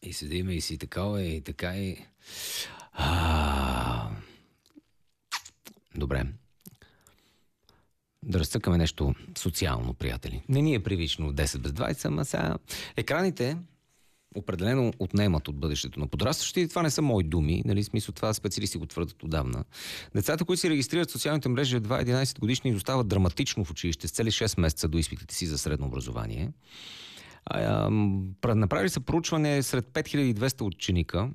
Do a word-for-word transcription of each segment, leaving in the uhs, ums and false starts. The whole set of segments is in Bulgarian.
И седиме и си такова, и така и... А... Добре. Да разцъкаме нещо социално, приятели. Не ни е привично десет без двайсет, ама сега... Екраните определено отнемат от бъдещето на подрастващите и това не са мои думи, нали, смисъл това специалисти го твърдят отдавна. Децата, които се регистрират в социалните мрежи два-единайсет годишни, изостават драматично в училище с цели шест месеца до изпитите си за средно образование. А, а, направили са проучване сред пет хиляди и двеста ученика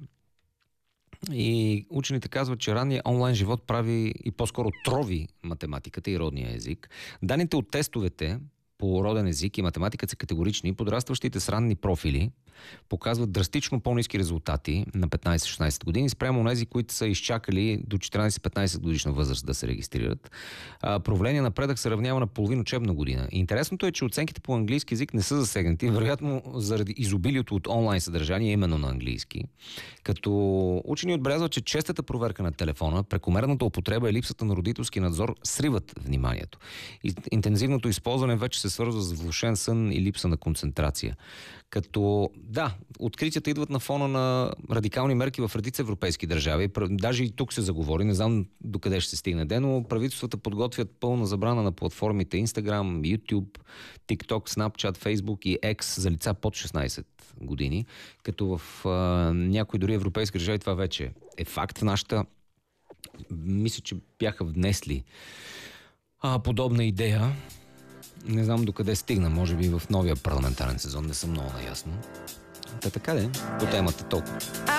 и учените казват, че ранният онлайн живот прави и по-скоро трови математиката и родния език. Данните от тестовете по роден език и математика са категорични. Подрастващите с ранни профили показват драстично по-ниски резултати на петнайсет-шестнайсет години спрямо онези, които са изчакали до четиринайсет-петнайсет годишна възраст да се регистрират. А, проваления напредък се равнява на половин учебна година. Интересното е, че оценките по английски език не са засегнати, вероятно заради изобилието от онлайн съдържание именно на английски. Като учени отбелязват, че честата проверка на телефона, прекомерната употреба и липсата на родителски надзор сриват вниманието. И интензивното използване вече се свързва с влошен сън и липса на концентрация. Като, да, откритията идват на фона на радикални мерки в редица европейски държави. Даже и тук се заговори, не знам докъде ще се стигне ден, но правителствата подготвят пълна забрана на платформите Instagram, YouTube, TikTok, Snapchat, Facebook и X за лица под шестнайсет години. Като в а, някои дори европейски държави това вече е факт. В нашата, мисля, че бяха внесли а, подобна идея. Не знам докъде стигна, може би в новия парламентарен сезон, не съм много наясно. Та така де, по темата толкова.